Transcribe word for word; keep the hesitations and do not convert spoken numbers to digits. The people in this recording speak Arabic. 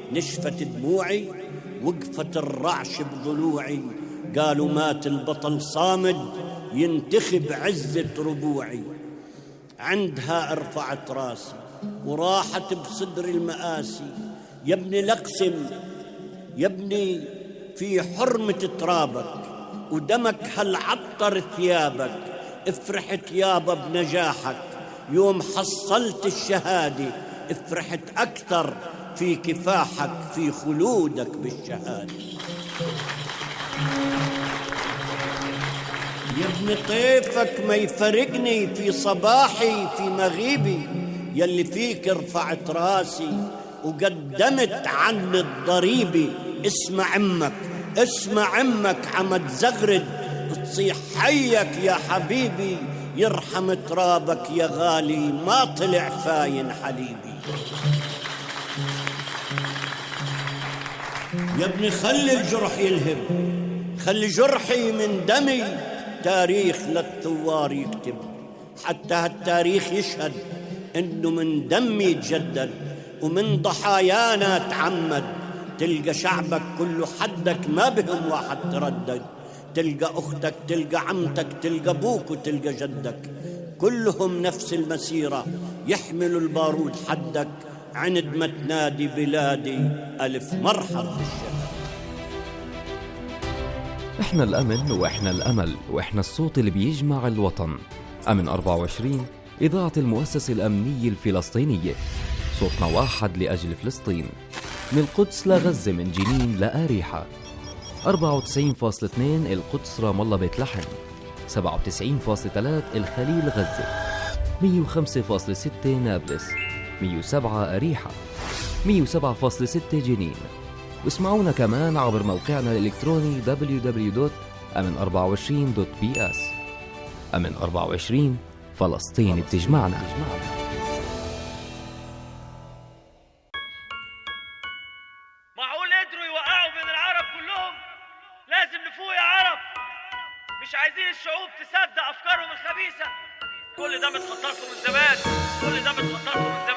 نشفت دموعي، وقفت الرعش بضلوعي، قالوا مات البطل صامد ينتخب عزة ربوعي. عندها ارفعت راسي وراحت بصدر المآسي، يا ابني لقسم يا ابني في حرمة ترابك، ودمك هل عطر ثيابك، افرحت يابا بنجاحك، يوم حصلت الشهادة افرحت أكثر في كفاحك، في خلودك بالشهادة. يا ابن طيفك ما يفرقني في صباحي في مغيبي، يلي فيك رفعت راسي وقدمت عن الضريبة. اسمع امك اسمع امك عم تزغرد، تصيح حيك يا حبيبي، يرحم ترابك يا غالي ما طلع فاين حليبي. يا ابني خلي الجرح يلهب، خلي جرحي من دمي تاريخ للثوار يكتب، حتى هالتاريخ يشهد انه من دمي يتجدد ومن ضحايانا تعمد. تلقى شعبك كله حدك ما بهم واحد تردد، تلقى أختك تلقى عمتك تلقى أبوك وتلقى جدك، كلهم نفس المسيرة يحملوا البارود حدك. عند ما تنادي بلادي ألف مرحب بالشهادة. إحنا الأمن وإحنا الأمل وإحنا الصوت اللي بيجمع الوطن. أمن أربعة وعشرين، إذاعة المؤسسة الأمنية الفلسطينية، صوتنا واحد لأجل فلسطين، من القدس لغزة، من جنين لأريحة. أربعة وتسعين فاصلة اثنين القدس رام الله بيت لحم، سبعة وتسعين فاصلة ثلاثة الخليل غزة، مية وخمسة فاصلة ستة نابلس، مية وسبعة أريحة، مية وسبعة فاصلة ستة جنين. واسمعونا كمان عبر موقعنا الإلكتروني دبليو دبليو دوت أمن أربعة وعشرين دوت بي إس. أمن أربعة وعشرين، فلسطين بتجمعنا. معقول قدروا يوقعوا بين العرب كلهم؟ لازم نفوق يا عرب، مش عايزين الشعوب تصدق أفكارهم الخبيثة. كل ده متخطط له من زمان، كل ده متخطط له من زمان.